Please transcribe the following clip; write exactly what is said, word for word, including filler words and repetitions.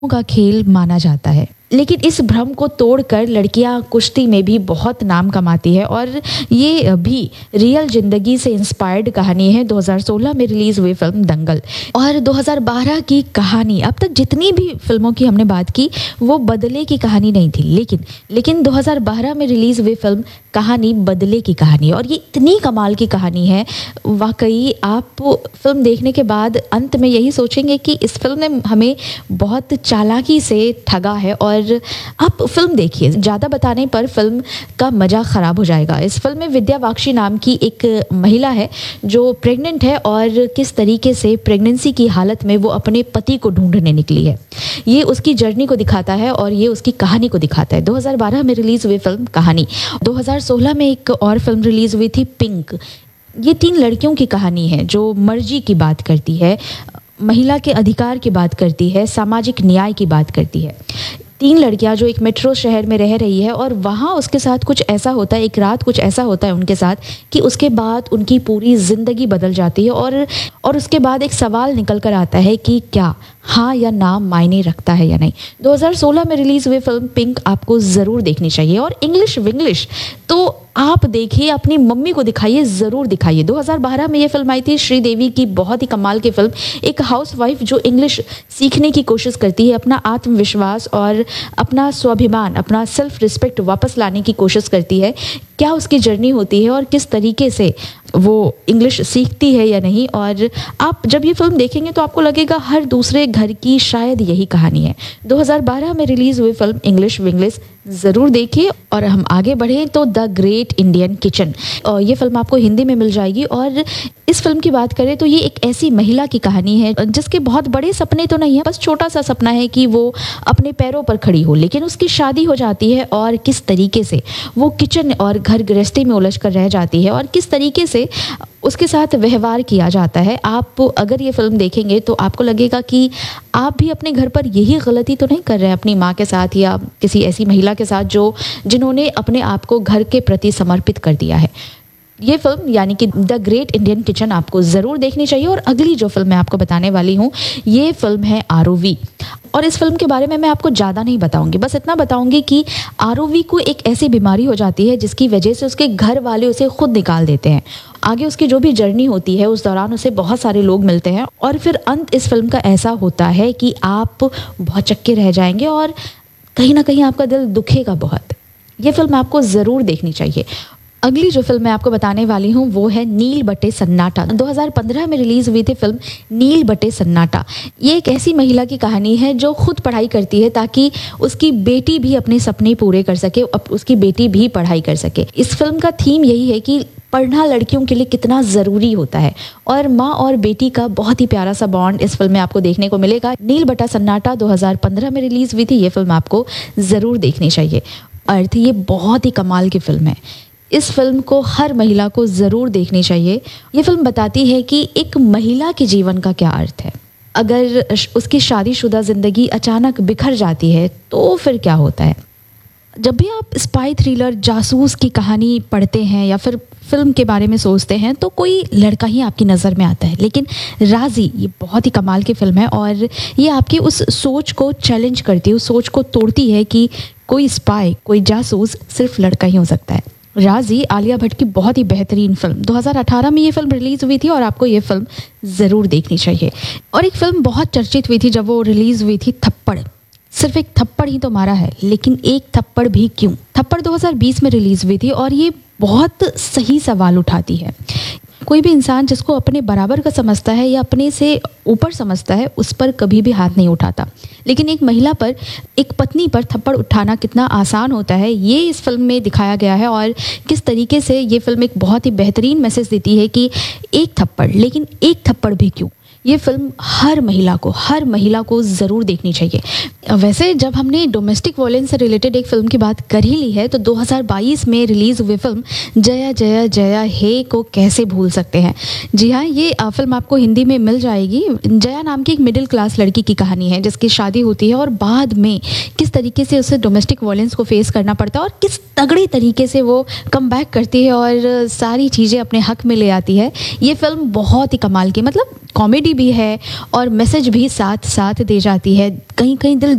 का खेल माना जाता है, लेकिन इस भ्रम को तोड़कर लड़कियां कुश्ती में भी बहुत नाम कमाती है और ये भी रियल जिंदगी से इंस्पायर्ड कहानी है। दो हज़ार सोलह में रिलीज हुई फिल्म दंगल और दो हज़ार बारह की कहानी। अब तक जितनी भी फिल्मों की हमने बात की वो बदले की कहानी नहीं थी, लेकिन लेकिन दो हज़ार बारह में रिलीज हुई फिल्म कहानी बदले की कहानी, और ये इतनी कमाल की कहानी है वाकई। आप फिल्म देखने के बाद अंत में यही सोचेंगे कि इस फिल्म ने हमें बहुत चालाकी से ठगा है। और आप फिल्म देखिए, ज़्यादा बताने पर फिल्म का मज़ा ख़राब हो जाएगा। इस फिल्म में विद्या वाक्षी नाम की एक महिला है जो प्रेग्नेंट है और किस तरीके से प्रेगनेंसी की हालत में वो अपने पति को ढूंढने निकली है, ये उसकी जर्नी को दिखाता है और ये उसकी कहानी को दिखाता है। दो हज़ार बारह में रिलीज़ हुई फिल्म कहानी। दो हज़ार सोलह में एक और फिल्म रिलीज़ हुई थी पिंक। ये तीन लड़कियों की कहानी है जो मर्जी की बात करती है, महिला के अधिकार की बात करती है, सामाजिक न्याय की बात करती है। तीन लड़कियां जो एक मेट्रो शहर में रह रही है और वहाँ उसके साथ कुछ ऐसा होता है, एक रात कुछ ऐसा होता है उनके साथ कि उसके बाद उनकी पूरी ज़िंदगी बदल जाती है। और और उसके बाद एक सवाल निकल कर आता है कि क्या हाँ या ना मायने रखता है या नहीं। दो हज़ार सोलह में रिलीज़ हुई फिल्म पिंक आपको ज़रूर देखनी चाहिए। और इंग्लिश विंग्लिश तो आप देखिए, अपनी मम्मी को दिखाइए, ज़रूर दिखाइए। दो हज़ार बारह में ये फिल्म आई थी श्रीदेवी की, बहुत ही कमाल की फिल्म। एक हाउसवाइफ जो इंग्लिश सीखने की कोशिश करती है, अपना आत्मविश्वास और अपना स्वाभिमान, अपना सेल्फ रिस्पेक्ट वापस लाने की कोशिश करती है। क्या उसकी जर्नी होती है और किस तरीके से वो इंग्लिश सीखती है या नहीं। और आप जब ये फिल्म देखेंगे तो आपको लगेगा हर दूसरे घर की शायद यही कहानी है। दो हज़ार बारह में रिलीज़ हुई फिल्म इंग्लिश विंग्लिश ज़रूर देखिए। और हम आगे बढ़ें तो द ग्रेट इंडियन किचन, और ये फिल्म आपको हिंदी में मिल जाएगी। और इस फिल्म की बात करें तो ये एक ऐसी महिला की कहानी है जिसके बहुत बड़े सपने तो नहीं है, बस छोटा सा सपना है कि वो अपने पैरों पर खड़ी हो, लेकिन उसकी शादी हो जाती है और किस तरीके से वो किचन और घर गृहस्थी में उलझ कर रह जाती है और किस तरीके से उसके साथ व्यवहार किया जाता है। आप अगर ये फिल्म देखेंगे तो आपको लगेगा कि आप भी अपने घर पर यही गलती तो नहीं कर रहे हैं अपनी माँ के साथ या किसी ऐसी महिला के साथ जो जिन्होंने अपने आप को घर के प्रति समर्पित कर दिया है। ये फिल्म यानी कि द ग्रेट इंडियन किचन आपको ज़रूर देखनी चाहिए। और अगली जो फिल्म मैं आपको बताने वाली हूँ ये फिल्म है आरोवी। और इस फिल्म के बारे में मैं आपको ज़्यादा नहीं बताऊंगी, बस इतना बताऊंगी कि आरोवी को एक ऐसी बीमारी हो जाती है जिसकी वजह से उसके घर वाले उसे खुद निकाल देते हैं। आगे उसकी जो भी जर्नी होती है उस दौरान उसे बहुत सारे लोग मिलते हैं और फिर अंत इस फिल्म का ऐसा होता है कि आप बहुत चक्के रह जाएंगे और कहीं ना कहीं आपका दिल दुखेगा बहुत। ये फिल्म आपको ज़रूर देखनी चाहिए। अगली जो फिल्म मैं आपको बताने वाली हूँ वो है नील बटे सन्नाटा। दो हज़ार पंद्रह में रिलीज़ हुई थी फिल्म नील बटे सन्नाटा। ये एक ऐसी महिला की कहानी है जो खुद पढ़ाई करती है ताकि उसकी बेटी भी अपने सपने पूरे कर सके, उसकी बेटी भी पढ़ाई कर सके। इस फिल्म का थीम यही है कि पढ़ना लड़कियों के लिए कितना ज़रूरी होता है और माँ और बेटी का बहुत ही प्यारा सा बॉन्ड इस फिल्म में आपको देखने को मिलेगा। नील बटा सन्नाटा दो हज़ार पंद्रह में रिलीज़ हुई थी। ये फिल्म आपको ज़रूर देखनी चाहिए। अर्थ, ये बहुत ही कमाल की फिल्म है। इस फिल्म को हर महिला को ज़रूर देखनी चाहिए। ये फिल्म बताती है कि एक महिला के जीवन का क्या अर्थ है। अगर उसकी शादीशुदा ज़िंदगी अचानक बिखर जाती है तो फिर क्या होता है। जब भी आप स्पाई थ्रिलर, जासूस की कहानी पढ़ते हैं या फिर फिल्म के बारे में सोचते हैं तो कोई लड़का ही आपकी नज़र में आता है, लेकिन राजी ये बहुत ही कमाल की फिल्म है और ये आपकी उस सोच को चैलेंज करती है, उस सोच को तोड़ती है कि कोई स्पाई, कोई जासूस सिर्फ लड़का ही हो सकता है। राजी आलिया भट्ट की बहुत ही बेहतरीन फिल्म। दो हज़ार अठारह में ये फिल्म रिलीज़ हुई थी और आपको ये फिल्म ज़रूर देखनी चाहिए। और एक फिल्म बहुत चर्चित हुई थी जब वो रिलीज़ हुई थी, थप्पड़। सिर्फ एक थप्पड़ ही तो मारा है, लेकिन एक थप्पड़ भी क्यों। थप्पड़ दो हज़ार बीस में रिलीज़ हुई थी और ये बहुत सही सवाल उठाती है। कोई भी इंसान जिसको अपने बराबर का समझता है या अपने से ऊपर समझता है उस पर कभी भी हाथ नहीं उठाता, लेकिन एक महिला पर, एक पत्नी पर थप्पड़ उठाना कितना आसान होता है ये इस फिल्म में दिखाया गया है। और किस तरीके से ये फिल्म एक बहुत ही बेहतरीन मैसेज देती है कि एक थप्पड़, लेकिन एक थप्पड़ भी क्यों। ये फिल्म हर महिला को हर महिला को ज़रूर देखनी चाहिए। वैसे जब हमने डोमेस्टिक वायलेंस से रिलेटेड एक फ़िल्म की बात कर ही ली है तो दो हज़ार बाईस में रिलीज़ हुई फिल्म जया जया जया हे को कैसे भूल सकते हैं। जी हाँ, ये फिल्म आपको हिंदी में मिल जाएगी। जया नाम की एक मिडिल क्लास लड़की की कहानी है जिसकी शादी होती है और बाद में किस तरीके से उसे डोमेस्टिक वायलेंस को फेस करना पड़ता है और किस तगड़े तरीके से वो कम बैक करती है और सारी चीज़ें अपने हक में ले आती है। ये फिल्म बहुत ही कमाल की, मतलब कॉमेडी भी है और मैसेज भी साथ साथ दे जाती है। कहीं कहीं दिल